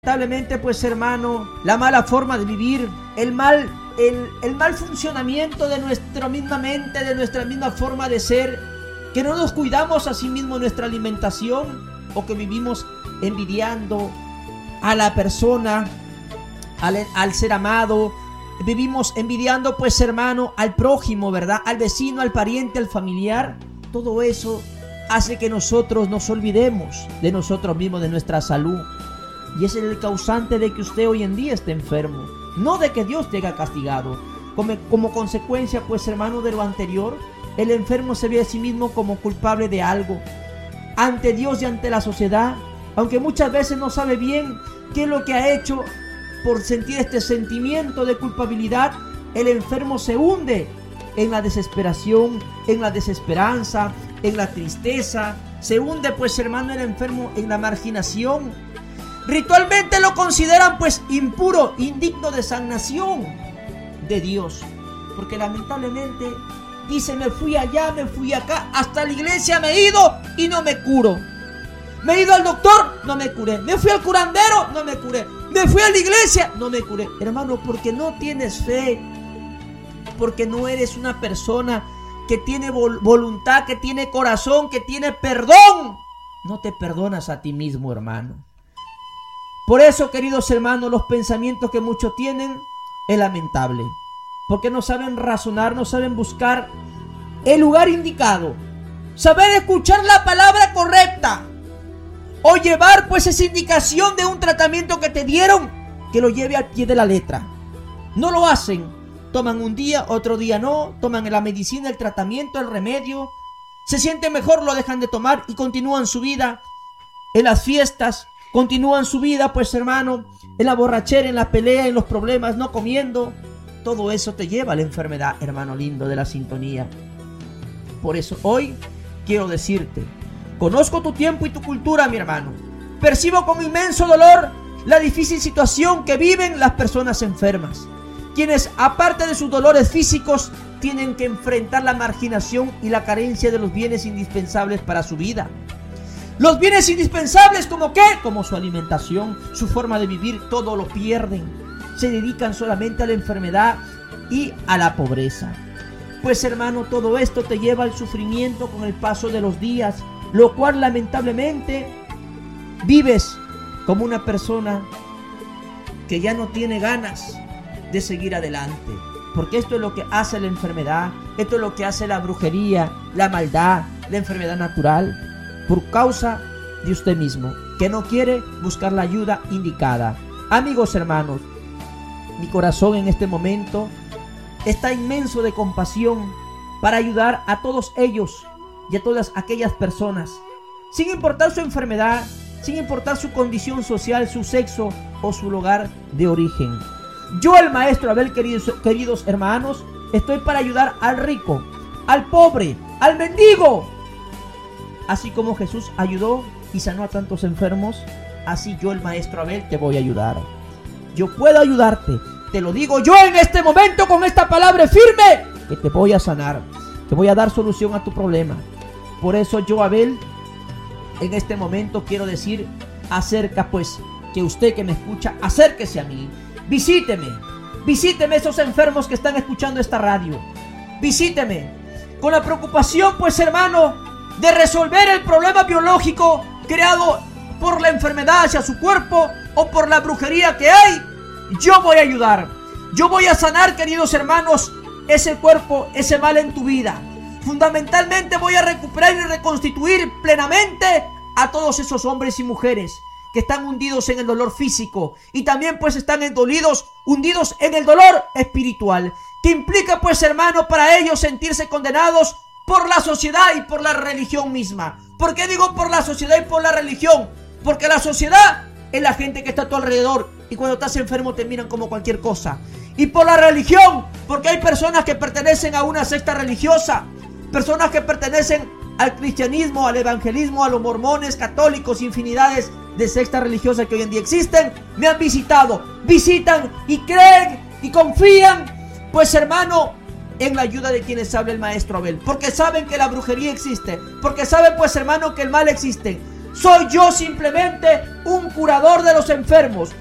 Lamentablemente, pues hermano, la mala forma de vivir, el mal funcionamiento de nuestra misma mente, de nuestra misma forma de ser, que no nos cuidamos a sí mismos nuestra alimentación, o que vivimos envidiando a la persona, al ser amado, vivimos envidiando, pues hermano, al prójimo, ¿verdad? Al vecino, al pariente, al familiar. Todo eso hace que nosotros nos olvidemos de nosotros mismos, de nuestra salud. Y ese es el causante de que usted hoy en día esté enfermo, no de que Dios te haya castigado. Como consecuencia, pues hermano, de lo anterior, el enfermo se ve a sí mismo como culpable de algo ante Dios y ante la sociedad, aunque muchas veces no sabe bien qué es lo que ha hecho. Por sentir este sentimiento de culpabilidad, el enfermo se hunde en la desesperación, en la desesperanza, en la tristeza. Se hunde, pues hermano, el enfermo en la marginación. Ritualmente lo consideran pues impuro, indigno de sanación de Dios, porque lamentablemente dice: me fui allá, me fui acá, hasta la iglesia me he ido y no me curo. Me he ido al doctor, no me curé. Me fui al curandero, no me curé. Me fui a la iglesia, no me curé. Hermano, porque no tienes fe, porque no eres una persona que tiene voluntad, que tiene corazón, que tiene perdón. No te perdonas a ti mismo, hermano. Por eso, queridos hermanos, los pensamientos que muchos tienen es lamentable, porque no saben razonar, no saben buscar el lugar indicado, saber escuchar la palabra correcta, o llevar pues esa indicación de un tratamiento que te dieron, que lo lleve al pie de la letra. No lo hacen, toman un día, otro día no, toman la medicina, el tratamiento, el remedio, se sienten mejor, lo dejan de tomar y continúan su vida en las fiestas. Continúan su vida, pues hermano, en la borrachera, en la pelea, en los problemas, no comiendo. Todo eso te lleva a la enfermedad, hermano lindo de la sintonía. Por eso hoy quiero decirte: conozco tu tiempo y tu cultura, mi hermano. Percibo con inmenso dolor la difícil situación que viven las personas enfermas, quienes, aparte de sus dolores físicos, tienen que enfrentar la marginación y la carencia de los bienes indispensables para su vida. Los bienes indispensables, ¿como qué? Como su alimentación, su forma de vivir, todo lo pierden. Se dedican solamente a la enfermedad y a la pobreza. Pues hermano, todo esto te lleva al sufrimiento con el paso de los días, lo cual lamentablemente vives como una persona que ya no tiene ganas de seguir adelante. Porque esto es lo que hace la enfermedad, esto es lo que hace la brujería, la maldad, la enfermedad natural. Por causa de usted mismo, que no quiere buscar la ayuda indicada. Amigos hermanos, mi corazón en este momento está inmenso de compasión para ayudar a todos ellos y a todas aquellas personas, sin importar su enfermedad, sin importar su condición social, su sexo o su lugar de origen. Yo, el maestro Abel, queridos hermanos, estoy para ayudar al rico, al pobre, al mendigo. Así como Jesús ayudó y sanó a tantos enfermos, así yo, el maestro Abel, te voy a ayudar. Yo puedo ayudarte, te lo digo yo en este momento con esta palabra firme, que te voy a sanar, te voy a dar solución a tu problema. Por eso yo, Abel, en este momento quiero decir: acerca pues, que usted que me escucha, acérquese a mí, visíteme esos enfermos que están escuchando esta radio, visíteme con la preocupación, pues hermano, de resolver el problema biológico creado por la enfermedad hacia su cuerpo o por la brujería que hay. Yo voy a ayudar, yo voy a sanar, queridos hermanos, ese cuerpo, ese mal en tu vida. Fundamentalmente voy a recuperar y reconstituir plenamente a todos esos hombres y mujeres que están hundidos en el dolor físico y también pues están hundidos en el dolor espiritual, que implica pues hermano para ellos sentirse condenados por la sociedad y por la religión misma. ¿Por qué digo por la sociedad y por la religión? Porque la sociedad es la gente que está a tu alrededor y cuando estás enfermo te miran como cualquier cosa. Y por la religión, porque hay personas que pertenecen a una secta religiosa, personas que pertenecen al cristianismo, al evangelismo, a los mormones, católicos, infinidades de sectas religiosas que hoy en día existen, me han visitado, visitan y creen y confían, pues hermano, en la ayuda de quienes habla el maestro Abel, porque saben que la brujería existe, porque saben pues hermano que el mal existe. Soy yo simplemente un curador de los enfermos.